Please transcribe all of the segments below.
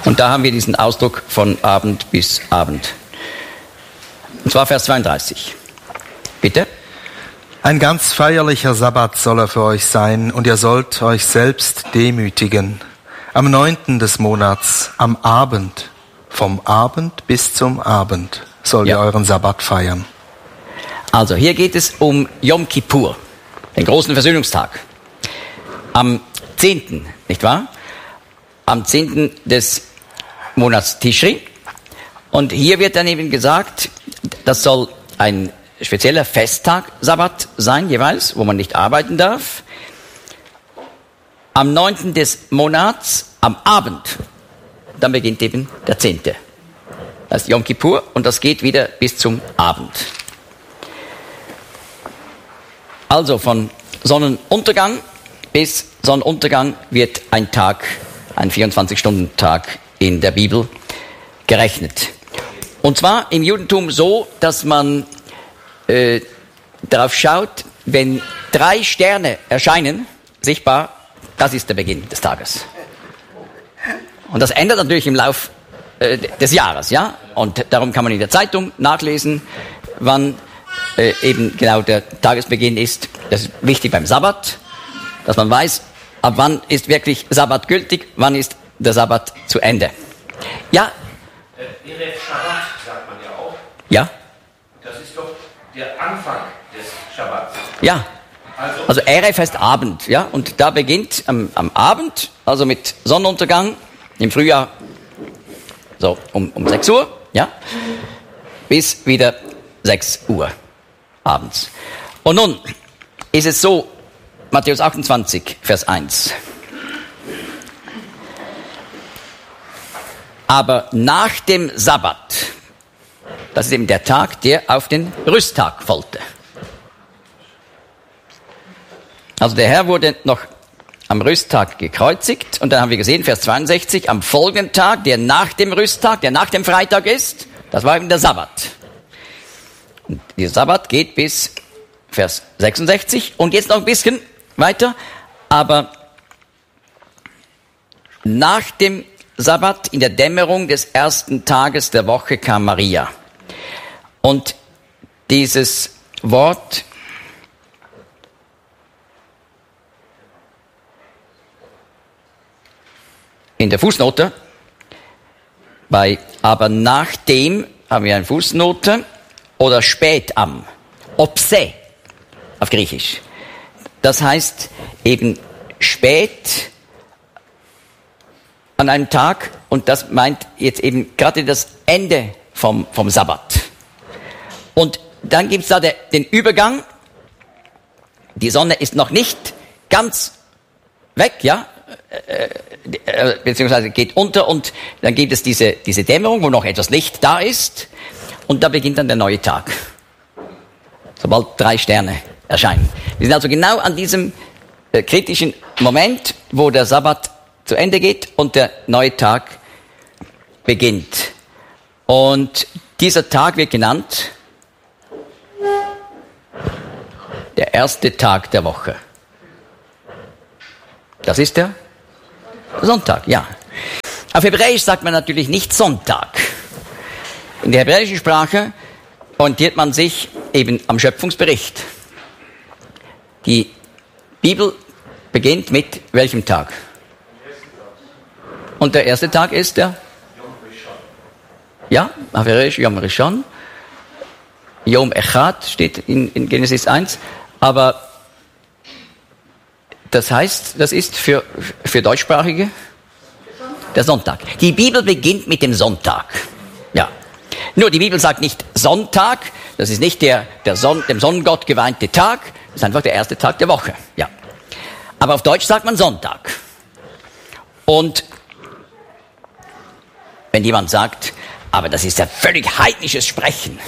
Und da haben wir diesen Ausdruck von Abend bis Abend. Und zwar Vers 32. Bitte. Ein ganz feierlicher Sabbat soll er für euch sein, und ihr sollt euch selbst demütigen. Am 9. des Monats, am Abend, vom Abend bis zum Abend, sollt ihr euren Sabbat feiern. Also hier geht es um Yom Kippur, den großen Versöhnungstag. Am 10., nicht wahr? Am 10. des Monats Tischri. Und hier wird dann eben gesagt, das soll ein spezieller Festtag, Sabbat sein jeweils, wo man nicht arbeiten darf. Am 9. des Monats, am Abend, dann beginnt eben der 10. Das ist Yom Kippur und das geht wieder bis zum Abend. Also von Sonnenuntergang bis Sonnenuntergang wird ein Tag, ein 24-Stunden-Tag in der Bibel gerechnet. Und zwar im Judentum so, dass man darauf schaut, wenn 3 Sterne erscheinen, sichtbar, das ist der Beginn des Tages. Und das ändert natürlich im Lauf des Jahres, ja. Und darum kann man in der Zeitung nachlesen, wann eben genau der Tagesbeginn ist. Das ist wichtig beim Sabbat, dass man weiß, ab wann ist wirklich Sabbat gültig, wann ist der Sabbat zu Ende. Ja. Erev Shabbat sagt man ja auch. Ja. Das ist doch der Anfang des Schabbats. Ja. Also Erev heißt Abend, ja. Und da beginnt am Abend, also mit Sonnenuntergang, im Frühjahr so um 6 Uhr, ja, bis wieder 6 Uhr abends. Und nun ist es so, Matthäus 28, Vers 1. Aber nach dem Sabbat, das ist eben der Tag, der auf den Rüsttag folgte. Also der Herr wurde noch am Rüsttag gekreuzigt und dann haben wir gesehen, Vers 62, am folgenden Tag, der nach dem Rüsttag, der nach dem Freitag ist, das war eben der Sabbat. Und dieser Sabbat geht bis Vers 66 und jetzt noch ein bisschen weiter, aber nach dem Sabbat in der Dämmerung des ersten Tages der Woche kam Maria. Und dieses Wort in der Fußnote, aber nachdem haben wir eine Fußnote oder spät am, opse auf Griechisch. Das heißt eben spät an einem Tag und das meint jetzt eben gerade das Ende vom Sabbat. Und dann gibt es da den Übergang, die Sonne ist noch nicht ganz weg, ja, beziehungsweise geht unter und dann gibt es diese Dämmerung, wo noch etwas Licht da ist und da beginnt dann der neue Tag. Sobald 3 Sterne erscheinen. Wir sind also genau an diesem kritischen Moment, wo der Sabbat zu Ende geht und der neue Tag beginnt. Und dieser Tag wird genannt der erste Tag der Woche. Das ist der Sonntag, ja. Auf Hebräisch sagt man natürlich nicht Sonntag. In der hebräischen Sprache orientiert man sich eben am Schöpfungsbericht. Die Bibel beginnt mit welchem Tag? Und der erste Tag ist der? Ja, auf Hebräisch Yom Rishon. Yom Echad steht in Genesis 1. Aber das heißt, das ist für Deutschsprachige der Sonntag. Die Bibel beginnt mit dem Sonntag. Ja. Nur die Bibel sagt nicht Sonntag, das ist nicht dem Sonnengott geweihte Tag, das ist einfach der erste Tag der Woche. Ja. Aber auf Deutsch sagt man Sonntag. Und wenn jemand sagt, aber das ist ja völlig heidnisches Sprechen.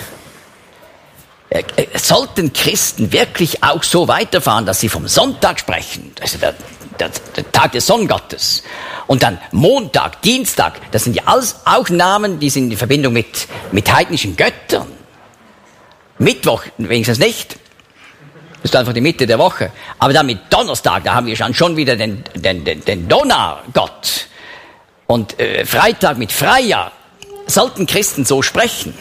Sollten Christen wirklich auch so weiterfahren, dass sie vom Sonntag sprechen? Das ist der Tag des Sonnengottes. Und dann Montag, Dienstag, das sind ja alles auch Namen, die sind in Verbindung mit heidnischen Göttern. Mittwoch wenigstens nicht. Das ist einfach die Mitte der Woche. Aber dann mit Donnerstag, da haben wir schon wieder den Donnergott. Und Freitag mit Freia. Sollten Christen so sprechen?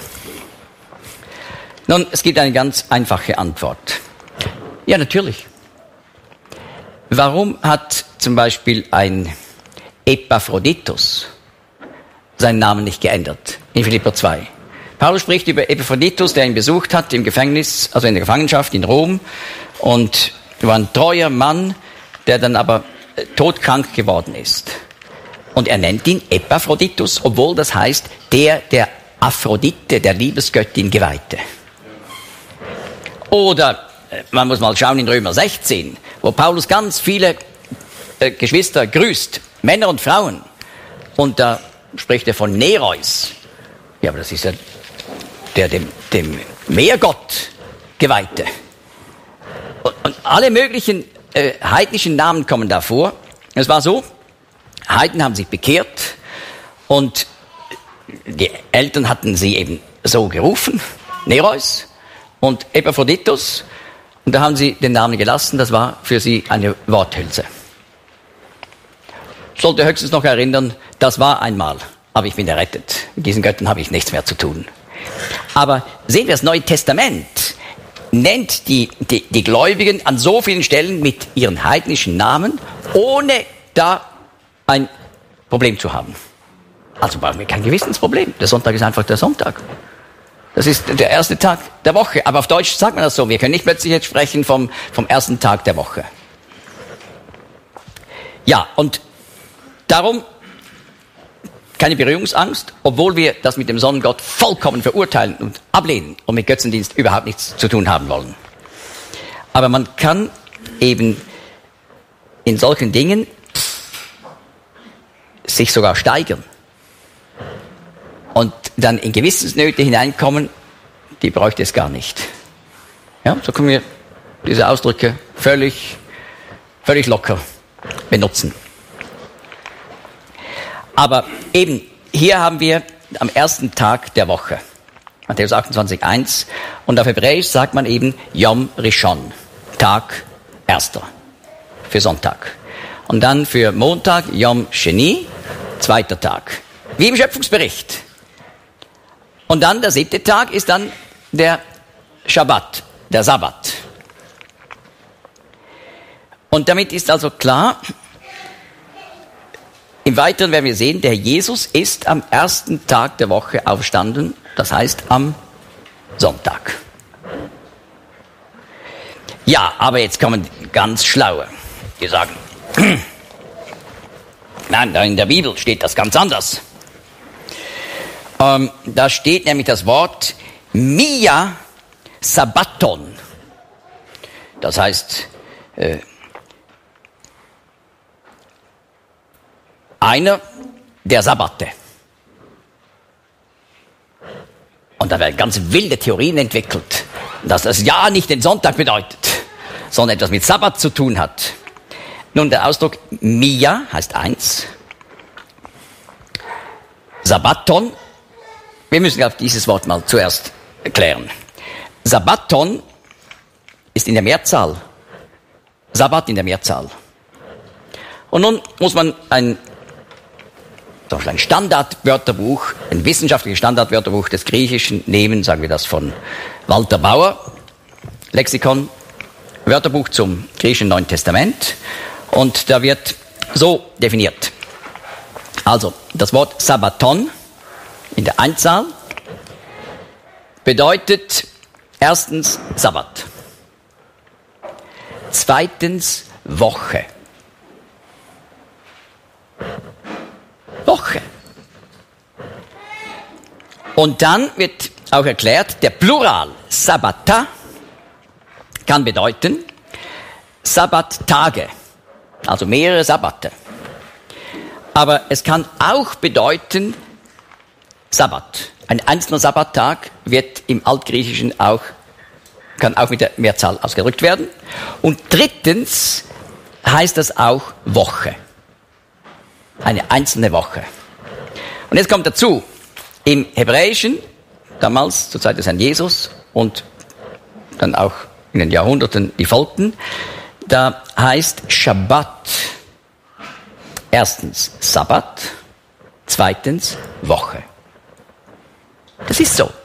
Nun, es gibt eine ganz einfache Antwort. Ja, natürlich. Warum hat zum Beispiel ein Epaphroditus seinen Namen nicht geändert in Philipper 2? Paulus spricht über Epaphroditus, der ihn besucht hat im Gefängnis, also in der Gefangenschaft in Rom, und war ein treuer Mann, der dann aber todkrank geworden ist. Und er nennt ihn Epaphroditus, obwohl das heißt, der Aphrodite, der Liebesgöttin geweihte. Oder man muss mal schauen in Römer 16, wo Paulus ganz viele Geschwister grüßt, Männer und Frauen. Und da spricht er von Nereus. Ja, aber das ist ja der dem Meergott geweihte. Und alle möglichen heidnischen Namen kommen da vor. Es war so, Heiden haben sich bekehrt und die Eltern hatten sie eben so gerufen, Nereus und Epaphroditus. Und da haben sie den Namen gelassen, das war für sie eine Worthülse. Sollte höchstens noch erinnern, das war einmal, aber ich bin errettet. Mit diesen Göttern habe ich nichts mehr zu tun. Aber sehen wir, das Neue Testament nennt die Gläubigen an so vielen Stellen mit ihren heidnischen Namen, ohne da ein Problem zu haben. Also brauchen wir kein Gewissensproblem. Der Sonntag ist einfach der Sonntag. Das ist der erste Tag der Woche. Aber auf Deutsch sagt man das so. Wir können nicht plötzlich jetzt sprechen vom ersten Tag der Woche. Ja, und darum keine Berührungsangst, obwohl wir das mit dem Sonnengott vollkommen verurteilen und ablehnen und mit Götzendienst überhaupt nichts zu tun haben wollen. Aber man kann eben in solchen Dingen sich sogar steigern und dann in Gewissensnöte hineinkommen, die bräuchte es gar nicht. Ja, so können wir diese Ausdrücke völlig locker benutzen. Aber eben, hier haben wir am ersten Tag der Woche, Matthäus 28,1, und auf Hebräisch sagt man eben Yom Rishon, Tag erster, für Sonntag. Und dann für Montag Yom Sheni, zweiter Tag, wie im Schöpfungsbericht. Und dann der 7. Tag ist dann der Schabbat, der Sabbat. Und damit ist also klar, im Weiteren werden wir sehen, der Jesus ist am ersten Tag der Woche aufgestanden, das heißt am Sonntag. Ja, aber jetzt kommen ganz Schlaue, die sagen, nein, da in der Bibel steht das ganz anders. Da steht nämlich das Wort Mia Sabbaton. Das heißt, einer der Sabbate. Und da werden ganz wilde Theorien entwickelt, dass das ja nicht den Sonntag bedeutet, sondern etwas mit Sabbat zu tun hat. Nun, der Ausdruck Mia heißt eins. Sabbaton, wir müssen auf dieses Wort mal zuerst erklären. Sabbaton ist in der Mehrzahl. Sabbat in der Mehrzahl. Und nun muss man ein Standardwörterbuch, ein wissenschaftliches Standardwörterbuch des Griechischen nehmen, sagen wir das von Walter Bauer, Lexikon, Wörterbuch zum griechischen Neuen Testament, und da wird so definiert. Also, das Wort Sabbaton in der Einzahl bedeutet erstens Sabbat, zweitens Woche. Woche. Und dann wird auch erklärt, der Plural Sabbata kann bedeuten Sabbattage, also mehrere Sabbate. Aber es kann auch bedeuten Sabbat. Ein einzelner Sabbattag wird im Altgriechischen kann auch mit der Mehrzahl ausgedrückt werden. Und drittens heißt das auch Woche. Eine einzelne Woche. Und jetzt kommt dazu, im Hebräischen, damals zur Zeit des Herrn Jesus und dann auch in den Jahrhunderten, die folgten, da heißt Schabbat erstens Sabbat Zweitens Woche. Das ist so.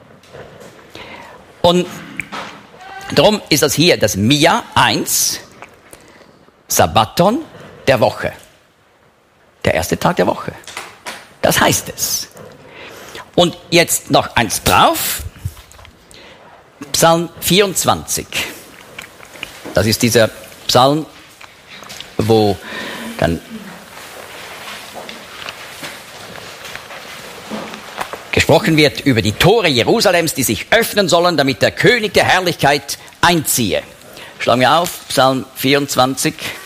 Und darum ist das hier das Mia 1, Sabbaton der Woche. Der erste Tag der Woche. Das heißt es. Und jetzt noch eins drauf. Psalm 24. Das ist dieser Psalm, wo dann gesprochen wird über die Tore Jerusalems, die sich öffnen sollen, damit der König der Herrlichkeit einziehe. Schlagen wir auf, Psalm 24.